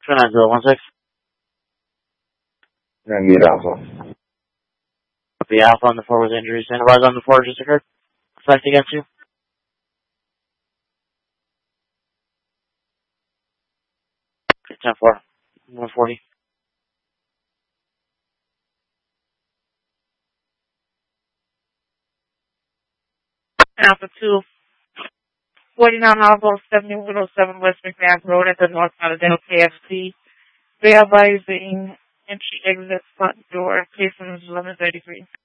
29016. And meet Alpha. The Alpha on the 4 with injuries. Advise on the 4 just occurred. Effect against you. Okay, 10-4. 140. Alpha 2, 49 Alpha 7107 West McNabb Road at the north side of Dell KFC. They are by using entry exit front door. Case 1133.